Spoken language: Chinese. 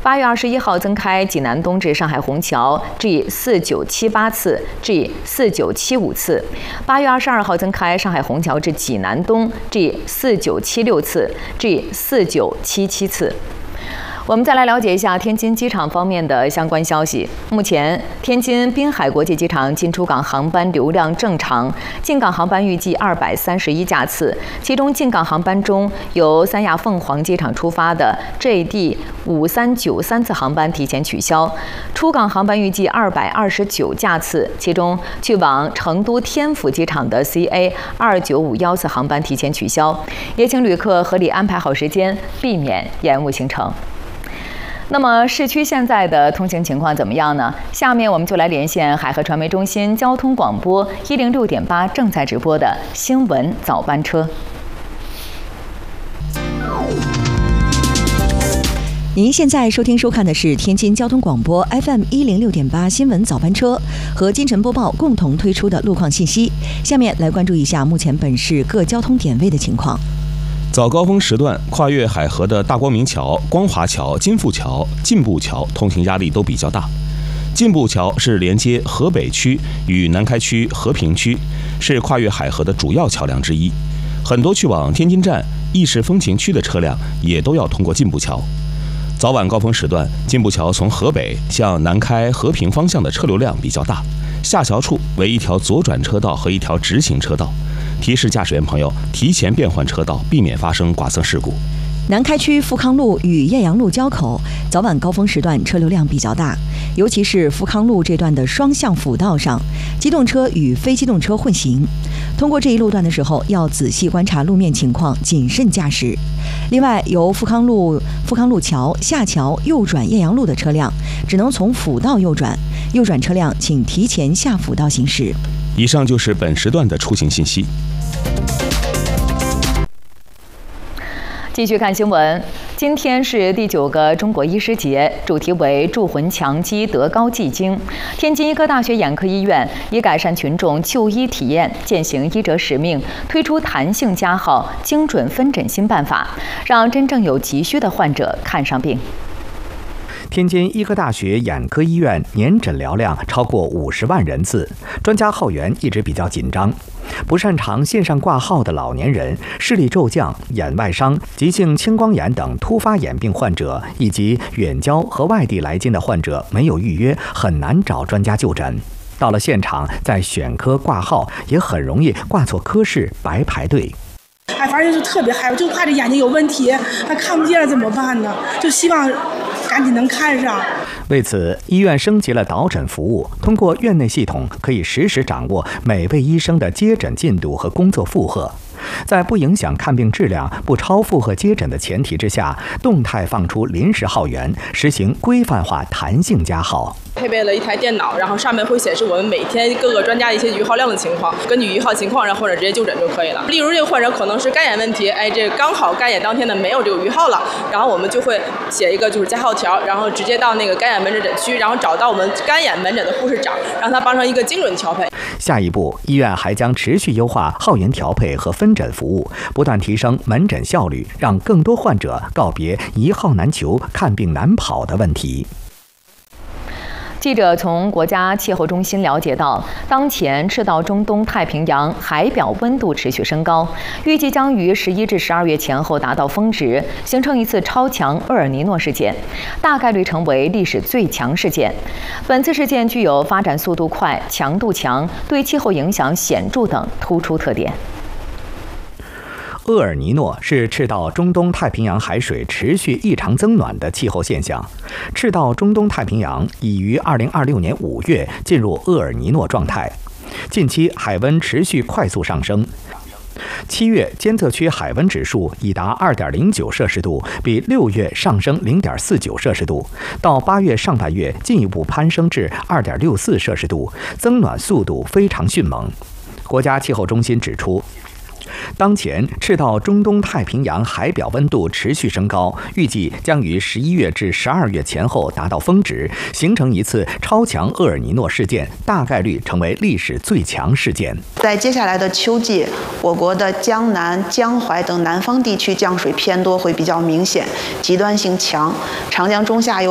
8月21号增开济南东至上海虹桥 G4978次 G4975次，8月22号增开上海虹桥至济南东 G4976次 G4977次。我们再来了解一下天津机场方面的相关消息。目前，天津滨海国际机场进出港航班流量正常，进港航班预计231架次，其中进港航班中由三亚凤凰机场出发的 JD5393次航班提前取消，出港航班预计229架次，其中去往成都天府机场的 CA2951次航班提前取消，也请旅客合理安排好时间，避免延误行程。那么市区现在的通行情况怎么样呢？下面我们就来连线海河传媒中心交通广播106.8正在直播的新闻早班车。 您现在收听收看的是天津交通广播 FM 106.8新闻早班车和金晨播报共同推出的路况信息。下面来关注一下目前本市各交通点位的情况。 早高峰时段，跨越海河的大光明桥、光华桥、金富桥、进步桥通行压力都比较大。进步桥是连接河北区与南开区和平区，是跨越海河的主要桥梁之一。很多去往天津站、意式风情区的车辆也都要通过进步桥。早晚高峰时段，进步桥从河北向南开和平方向的车流量比较大，下桥处为一条左转车道和一条直行车道。提示驾驶员朋友提前变换车道，避免发生剐蹭事故。 南开区富康路与艳阳路交口早晚高峰时段车流量比较大，尤其是富康路这段的双向辅道上，机动车与非机动车混行。通过这一路段的时候，要仔细观察路面情况，谨慎驾驶。另外，由富康路桥下桥右转艳阳路的车辆，只能从辅道右转，右转车辆请提前下辅道行驶。 以上就是本时段的出行信息。 继续看新闻，今天是第9个中国医师节，主题为筑魂强基，德高继精。天津医科大学眼科医院以改善群众就医体验，践行医者使命，推出弹性加号、精准分诊新办法，让真正有急需的患者看上病。 天津医科大学眼科医院年诊疗量超过50万人次，专家号源一直比较紧张。不擅长线上挂号的老年人、视力骤降、眼外伤、急性青光眼等突发眼病患者，以及远郊和外地来京的患者，没有预约很难找专家就诊。到了现场，在选科挂号也很容易挂错科室，白排队。 反正就特别害怕，就怕这眼睛有问题，还看不见了怎么办呢？就希望赶紧能看上。 为此，医院升级了导诊服务，通过院内系统可以实时掌握每位医生的接诊进度和工作负荷，在不影响看病质量、不超负荷接诊的前提之下，动态放出临时号源，实行规范化弹性加号。 配备了一台电脑，然后上面会显示我们每天各个专家的一些余号量的情况，根据余号情况让患者直接就诊就可以了。例如这个患者可能是干眼问题，这刚好干眼当天呢没有这个余号了，然后我们就会写一个就是加号条，然后直接到那个干眼门诊诊区，然后找到我们干眼门诊的护士长，让他帮上一个精准调配。 下一步，医院还将持续优化号源调配和分诊服务，不断提升门诊效率，让更多患者告别一号难求、看病难跑的问题。 记者从国家气候中心了解到，当前赤道中东太平洋海表温度持续升高，预计将于11至12月前后达到峰值，形成一次超强厄尔尼诺事件，大概率成为历史最强事件。本次事件具有发展速度快、强度强、对气候影响显著等突出特点。 厄尔尼诺是赤道中东太平洋海水持续异常增暖的气候现象。赤道中东太平洋已于2026年5月进入厄尔尼诺状态，近期海温持续快速上升。7月监测区海温指数已达2.09摄氏度，比6月上升0.49摄氏度，到8月上半月进一步攀升至2.64摄氏度，增暖速度非常迅猛。国家气候中心指出，当前赤道中东太平洋海表温度持续升高，预计将于11月至12月前后达到峰值，形成一次超强厄尔尼诺事件，大概率成为历史最强事件。 在接下来的秋季，我国的江南、江淮等南方地区降水偏多会比较明显，极端性强，长江中下游